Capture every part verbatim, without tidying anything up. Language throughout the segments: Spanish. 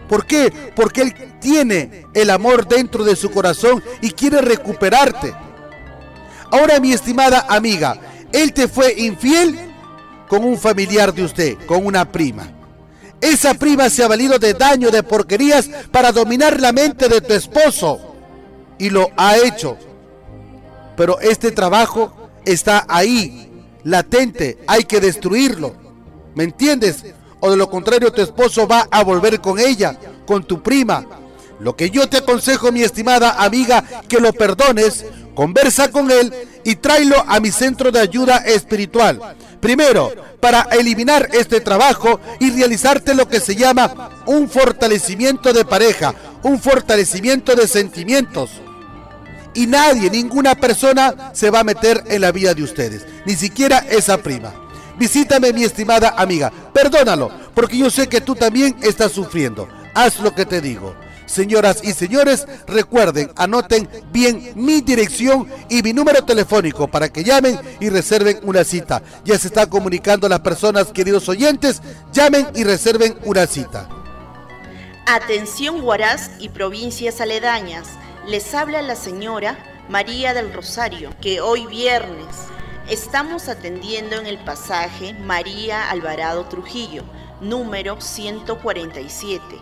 ¿Por qué? Porque Él tiene el amor dentro de su corazón y quiere recuperarte. Ahora, mi estimada amiga, Él te fue infiel con un familiar de usted, con una prima. Esa prima se ha valido de daño, de porquerías para dominar la mente de tu esposo. Y lo ha hecho. Pero este trabajo está ahí, latente, hay que destruirlo. ¿Me entiendes? O de lo contrario, tu esposo va a volver con ella, con tu prima. Lo que yo te aconsejo, mi estimada amiga, que lo perdones, conversa con él y tráelo a mi centro de ayuda espiritual. Primero, para eliminar este trabajo y realizarte lo que se llama un fortalecimiento de pareja, un fortalecimiento de sentimientos. Y nadie, ninguna persona se va a meter en la vida de ustedes, ni siquiera esa prima. Visítame, mi estimada amiga, perdónalo, porque yo sé que tú también estás sufriendo. Haz lo que te digo. Señoras y señores, recuerden, anoten bien mi dirección y mi número telefónico para que llamen y reserven una cita. Ya se están comunicando las personas, queridos oyentes, llamen y reserven una cita. Atención Huaraz y provincias aledañas, les habla la señora María del Rosario, que hoy viernes estamos atendiendo en el pasaje María Alvarado Trujillo, número ciento cuarenta y siete.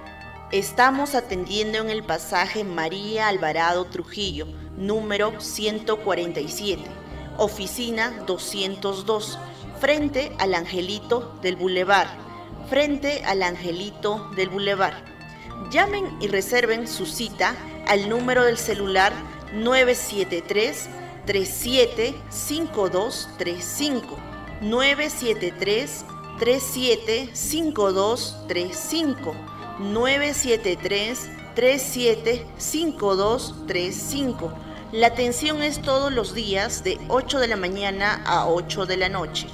Estamos atendiendo en el pasaje María Alvarado Trujillo, número ciento cuarenta y siete, oficina doscientos dos, frente al Angelito del Boulevard, frente al Angelito del Boulevard. Llamen y reserven su cita al número del celular nueve siete tres, tres siete cinco dos tres cinco, nueve siete tres, tres siete cinco dos tres cinco, nueve siete tres, tres siete cinco dos tres cinco. La atención es todos los días de ocho de la mañana a ocho de la noche.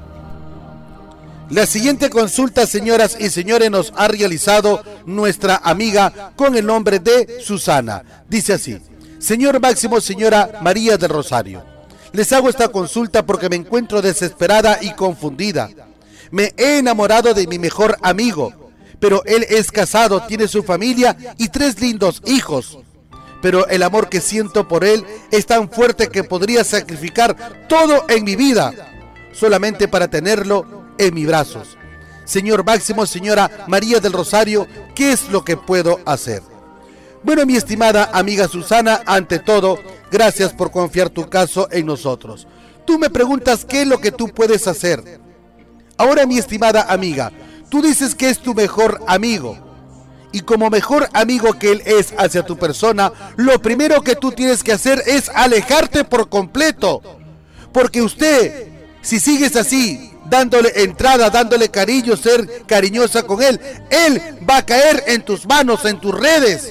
La siguiente consulta, señoras y señores, nos ha realizado nuestra amiga con el nombre de Susana. Dice así: señor Máximo, señora María del Rosario, les hago esta consulta porque me encuentro desesperada y confundida. Me he enamorado de mi mejor amigo, pero él es casado, tiene su familia y tres lindos hijos. Pero el amor que siento por él es tan fuerte que podría sacrificar todo en mi vida, solamente para tenerlo en mis brazos. Señor Máximo, señora María del Rosario, ¿qué es lo que puedo hacer? Bueno, mi estimada amiga Susana, ante todo, gracias por confiar tu caso en nosotros. Tú me preguntas qué es lo que tú puedes hacer. Ahora, mi estimada amiga, tú dices que es tu mejor amigo, y como mejor amigo que él es hacia tu persona, lo primero que tú tienes que hacer es alejarte por completo, porque usted, si sigues así, dándole entrada, dándole cariño, ser cariñosa con él, él va a caer en tus manos, en tus redes,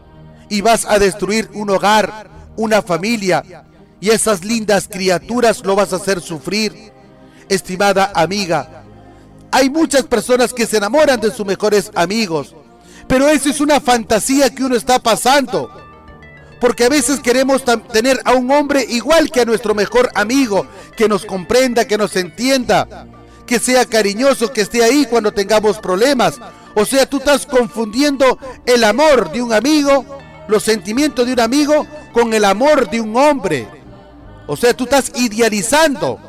y vas a destruir un hogar, una familia, y esas lindas criaturas lo vas a hacer sufrir. Estimada amiga, hay muchas personas que se enamoran de sus mejores amigos, pero eso es una fantasía que uno está pasando, porque a veces queremos tener a un hombre igual que a nuestro mejor amigo, que nos comprenda, que nos entienda, que sea cariñoso, que esté ahí cuando tengamos problemas. O sea, tú estás confundiendo el amor de un amigo, los sentimientos de un amigo, con el amor de un hombre. O sea, tú estás idealizando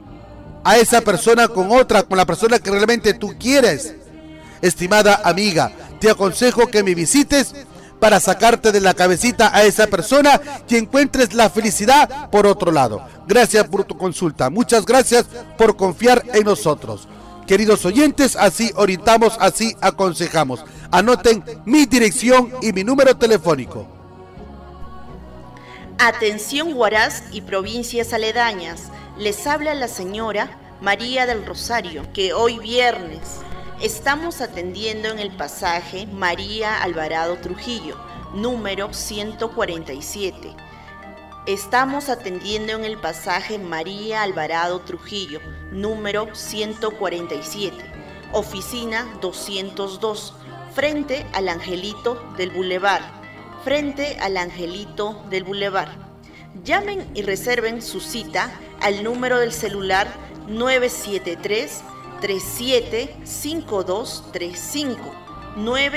a esa persona con otra, con la persona que realmente tú quieres. Estimada amiga, te aconsejo que me visites para sacarte de la cabecita a esa persona y encuentres la felicidad por otro lado. Gracias por tu consulta. Muchas gracias por confiar en nosotros. Queridos oyentes, así orientamos, así aconsejamos. Anoten mi dirección y mi número telefónico. Atención Huaraz y provincias aledañas, les habla la señora María del Rosario, que hoy viernes estamos atendiendo en el pasaje María Alvarado Trujillo, número ciento cuarenta y siete. Estamos atendiendo en el pasaje María Alvarado Trujillo, número ciento cuarenta y siete, oficina doscientos dos, frente al Angelito del Boulevard, frente al Angelito del Boulevard. Llamen y reserven su cita al número del celular nueve siete tres, tres siete cinco dos tres cinco, nueve